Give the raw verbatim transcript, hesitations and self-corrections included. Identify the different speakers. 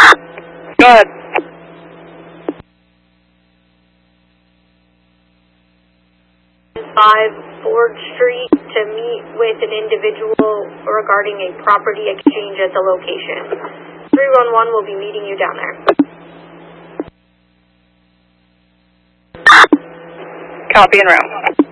Speaker 1: Go ahead.
Speaker 2: five Ford Street to meet with an individual regarding a property exchange at the location. three one one will be meeting you down there.
Speaker 1: Copy en route.